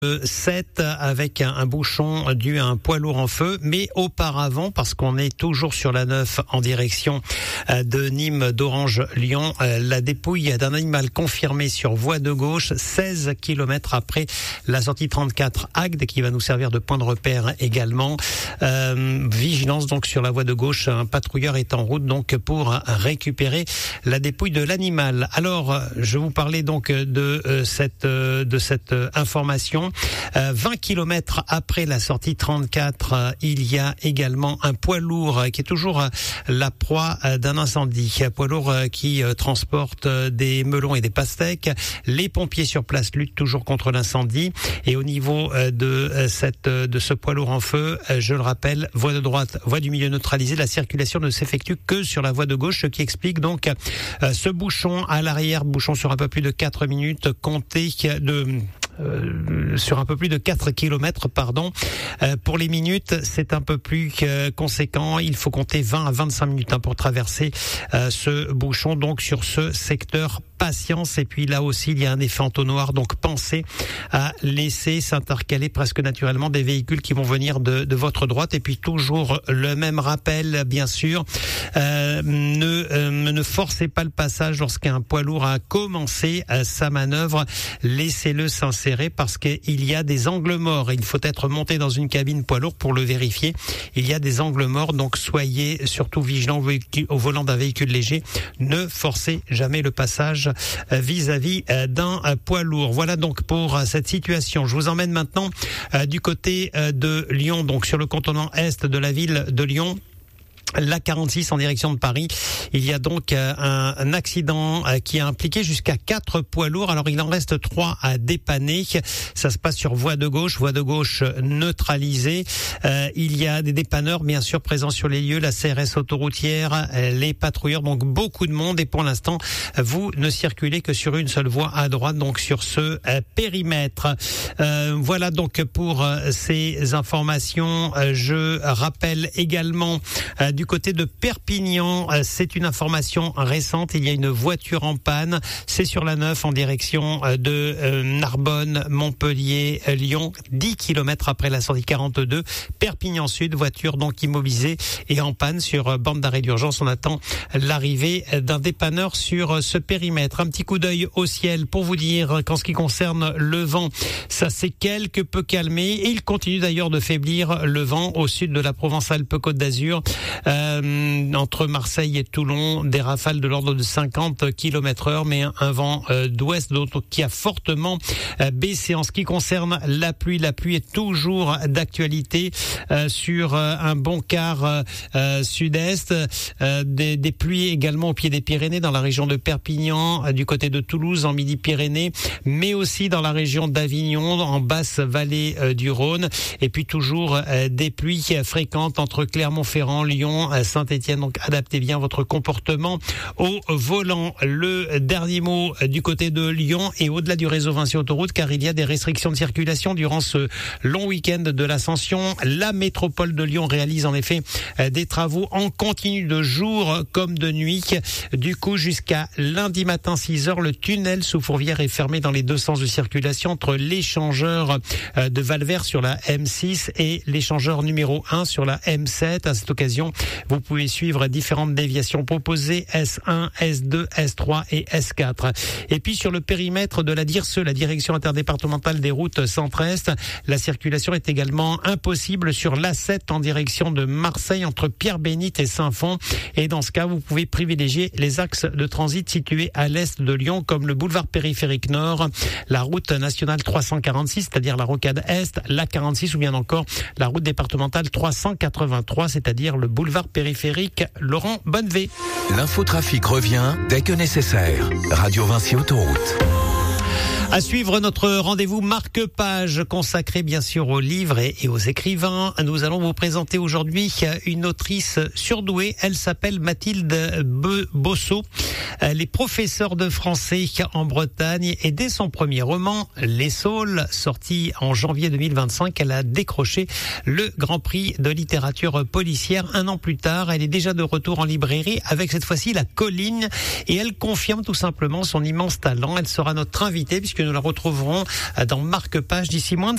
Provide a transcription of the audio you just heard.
7 avec un bouchon dû à un poids lourd en feu, mais auparavant, parce qu'on est toujours sur la 9 en direction de Nîmes, d'Orange, Lyon, la dépouille d'un animal confirmé sur voie de gauche, 16 km après la sortie 34 Agde, qui va nous servir de point de repère également. Vigilance donc sur la voie de gauche, un patrouilleur est en route donc pour récupérer la dépouille de l'animal. Alors, je vous parlais donc de cette information. 20 km après la sortie 34, il y a également un poids lourd qui est toujours la proie d'un incendie. Un poids lourd qui transporte des melons et des pastèques. Les pompiers sur place luttent toujours contre l'incendie. Et au niveau de ce poids lourd en feu, je le rappelle, voie de droite, voie du milieu neutralisée, la circulation ne s'effectue que sur la voie de gauche, ce qui explique donc ce bouchon à l'arrière, bouchon sur un peu plus de 4 minutes, compté sur un peu plus de 4 km, pour les minutes, c'est un peu plus conséquent. Il faut compter 20 à 25 minutes pour traverser ce bouchon, donc sur ce secteur. Patience. Et puis là aussi, il y a un effet entonnoir, donc pensez à laisser s'intercaler presque naturellement des véhicules qui vont venir de votre droite. Et puis toujours le même rappel, bien sûr, ne forcez pas le passage lorsqu'un poids lourd a commencé sa manœuvre. Laissez-le s'insérer parce qu'il y a des angles morts. Il faut être monté dans une cabine poids lourd pour le vérifier. Il y a des angles morts, donc soyez surtout vigilants au volant d'un véhicule léger. Ne forcez jamais le passage vis-à-vis d'un poids lourd. Voilà donc pour cette situation. Je vous emmène maintenant du côté de Lyon, donc sur le contournement est de la ville de Lyon. La 46 en direction de Paris. Il y a donc un accident qui a impliqué jusqu'à 4 poids lourds. Alors il en reste 3 à dépanner. Ça se passe sur voie de gauche neutralisée. Il y a des dépanneurs bien sûr présents sur les lieux, la CRS autoroutière, les patrouilleurs, donc beaucoup de monde. Et pour l'instant, vous ne circulez que sur une seule voie à droite, donc sur ce périmètre. Voilà donc pour ces informations. Je rappelle également du côté de Perpignan, c'est une information récente. Il y a une voiture en panne. C'est sur la 9 en direction de Narbonne, Montpellier, Lyon. 10 km après la sortie 42. Perpignan Sud, voiture donc immobilisée et en panne sur bande d'arrêt d'urgence. On attend l'arrivée d'un dépanneur sur ce périmètre. Un petit coup d'œil au ciel pour vous dire qu'en ce qui concerne le vent, ça s'est quelque peu calmé et il continue d'ailleurs de faiblir le vent au sud de la Provence-Alpes-Côte d'Azur. Entre Marseille et Toulon, des rafales de l'ordre de 50 km/h, mais un vent d'ouest qui a fortement baissé. En ce qui concerne la pluie est toujours d'actualité sur un bon quart sud-est. Des pluies également au pied des Pyrénées, dans la région de Perpignan, du côté de Toulouse, en Midi-Pyrénées, mais aussi dans la région d'Avignon, en basse vallée du Rhône. Et puis toujours des pluies fréquentes entre Clermont-Ferrand, Lyon, Saint-Étienne, donc adaptez bien votre comportement au volant. Le dernier mot du côté de Lyon et au-delà du réseau Vinci Autoroute, car il y a des restrictions de circulation durant ce long week-end de l'Ascension. La métropole de Lyon réalise en effet des travaux en continu de jour comme de nuit. Du coup, jusqu'à lundi matin 6h, le tunnel sous Fourvière est fermé dans les deux sens de circulation entre l'échangeur de Valvert sur la M6 et l'échangeur numéro 1 sur la M7. À cette occasion, vous pouvez suivre différentes déviations proposées, S1, S2, S3 et S4. Et puis sur le périmètre de la DIRSE, la direction interdépartementale des routes centre-est, la circulation est également impossible sur l'A7 en direction de Marseille entre Pierre-Bénite et Saint-Fond. Et dans ce cas, vous pouvez privilégier les axes de transit situés à l'est de Lyon, comme le boulevard périphérique nord, la route nationale 346, c'est-à-dire la rocade est, la 46 ou bien encore la route départementale 383, c'est-à-dire le boulevard périphérique Laurent Bonnevé. L'infotrafic revient dès que nécessaire. Radio Vinci Autoroute. À suivre notre rendez-vous marque-page consacré bien sûr aux livres et aux écrivains. Nous allons vous présenter aujourd'hui une autrice surdouée. Elle s'appelle Mathilde Bosso. Elle est professeure de français en Bretagne et dès son premier roman, Les Saules, sorti en janvier 2025, elle a décroché le Grand Prix de littérature policière. Un an plus tard, elle est déjà de retour en librairie avec cette fois-ci La Colline et elle confirme tout simplement son immense talent. Elle sera notre invitée invitée puisque nous la retrouverons dans Marque-Page d'ici moins de